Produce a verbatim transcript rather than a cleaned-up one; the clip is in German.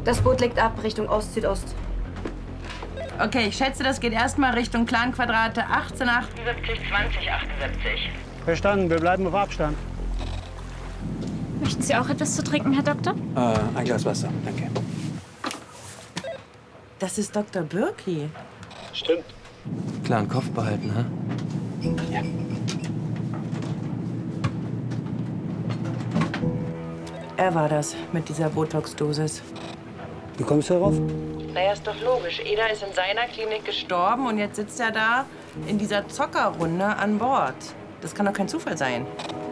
Das Boot legt ab, Richtung Ost-Südost. Okay, ich schätze, das geht erstmal Richtung Planquadrate achtzehn achtundsiebzig, zwanzig achtundsiebzig. Verstanden, wir bleiben auf Abstand. Möchten Sie auch etwas zu trinken, Herr Doktor? Äh, ein Glas Wasser, danke. Das ist Doktor Birki. Stimmt. Klaren Kopf behalten, ha? Ja. Er war das mit dieser Botox-Dosis. Wie kommst du darauf? Naja, ist doch logisch. Eda ist in seiner Klinik gestorben und jetzt sitzt er da in dieser Zockerrunde an Bord. Das kann doch kein Zufall sein.